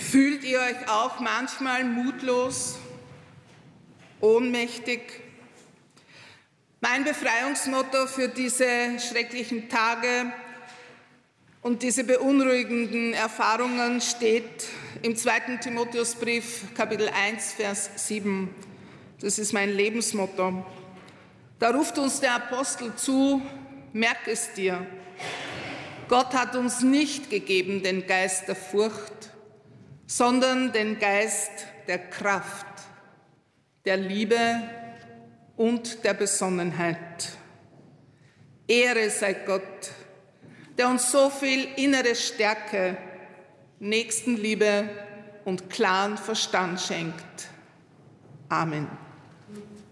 Fühlt ihr euch auch manchmal mutlos, ohnmächtig? Mein Befreiungsmotto für diese schrecklichen Tage und diese beunruhigenden Erfahrungen steht im 2. Timotheusbrief, Kapitel 1, Vers 7. Das ist mein Lebensmotto. Da ruft uns der Apostel zu, merk es dir, Gott hat uns nicht gegeben den Geist der Furcht, sondern den Geist der Kraft, der Liebe und der Besonnenheit. Ehre sei Gott, der uns so viel innere Stärke, Nächstenliebe und klaren Verstand schenkt. Amen.